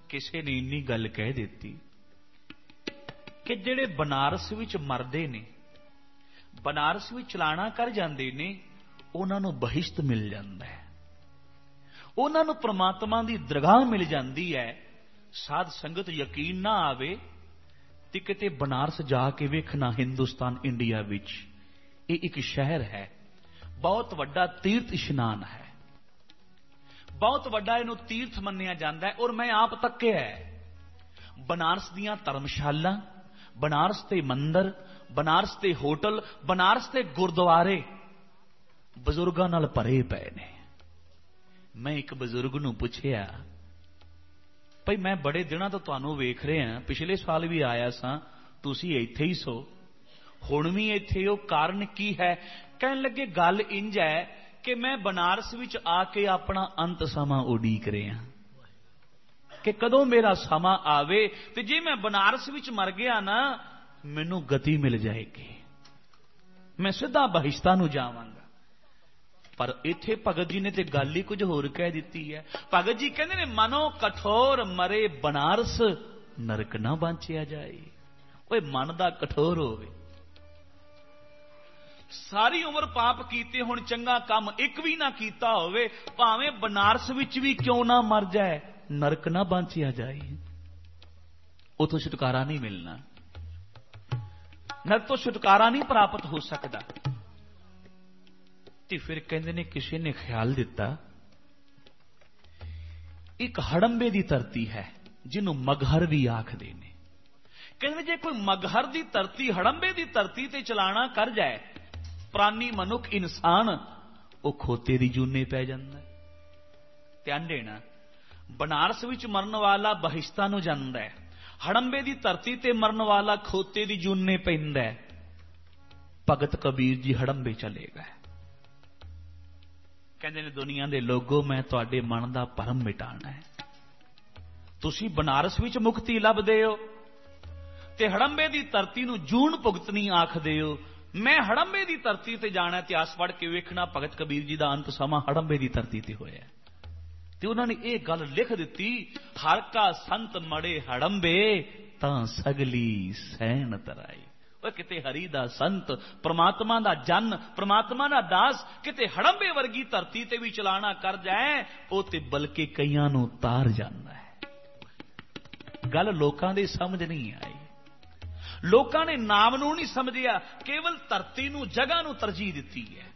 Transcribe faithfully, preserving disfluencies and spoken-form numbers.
किसी ने इन्नी गल कह दी कि जिहड़े बनारस विच मरदे ने, बनारस विच चलाना कर जांदे ने, उन्हां नूं बहिश्त मिल जांदा है, उन्हां नूं परमात्मा दी दरगाह मिल जांदी है। साध संगत यकीन ना आवे ते किते बनारस जाके वेखना, हिंदुस्तान इंडिया विच ये एक शहर है, बहुत वड्डा तीर्थ इशनान है, बहुत वड्डा इहनूं तीर्थ मन्निया जाता है। और मैं आप तक्या है बनारस दीयां धर्मशाला, बनारस के मंदिर, बनारस के होटल, बनारस के गुरुद्वारे बजुर्गों नाल भरे पे ने। मैं एक बजुर्ग नूं पुछया, भाई मैं बड़े दिनों तो तुहानूं वेख रहा, पिछले साल भी आया सां, तुसीं इत्थे ही सो, हुण भी इत्थे हो, कारण की है? कहण लगे गल इंज है कि मैं बनारस विच आके अपना अंत समा उडीक रहा कि कदों मेरा समा आवे, ते जे मैं बनारस विच मर गया ना, मैनू गति मिल जाएगी, मैं सीधा बहिश्तां नूं जावांगा। पर इत्थे भगत जी ने ते गल ही कुछ होर कह दी है। भगत जी कहते ने, मनो कठोर मरे बनारस, नरक ना बांचिया जाए। ओए मन दा कठोर होवे, सारी उम्र पाप कीते, हुण चंगा काम एक भी ना कीता होवे, भावें बनारस विच भी क्यों ना मर जाए, नरक ना बांचिया जाए, उतों छुटकारा नहीं मिलना, नरक तो छुटकारा नहीं प्राप्त हो सकता। ते फिर कहंदे ने किसी ने ख्याल दिता, एक हड़ंबे की धरती है जिन्हों मगहर भी आखदे ने। कहंदे जे कोई मगहर की धरती, हड़ंबे की धरती ते चलाना कर जाए, प्राणी मनुख इंसान वो खोते दी जूने पै जांदा। ध्यान देना, बनारस विच मरन वाला बहिश्तां नूं जांदा है, हड़ंबे की धरती ते मरन वाला खोते दी जूने पैंदा है। भगत कबीर जी हड़ंबे चले गए, कहंदे ने दुनिया दे लोगों, मैं तुहाडे मन दा भरम मिटाना है, तुसीं बनारस विच मुक्ति लभदे हो ते हड़ंबे की धरती नूं जून भुगतनी आखदे हो। मैं हड़ंबे की धरती ते जाना, इतिहास पढ़ के वेखना भगत कबीर जी का अंत समा हड़ंबे की धरती ते होया। ते उन्होंने ये गल लिख दी, हर का संत मड़े हड़ंबे, तां सगली सैन तराई। किते हरि दा संत, परमात्मा दा जन, परमात्मा दा दास किते हड़ंबे वर्गी धरती ते भी चलाना कर जाए, वो ते बल्कि कईयां नूं तार जांदा है। गल लोकां दे समझ नहीं आई, लोकां ने नाम नूं नहीं समझिया, केवल धरती नूं, जगह नूं तरजीह दित्ती है।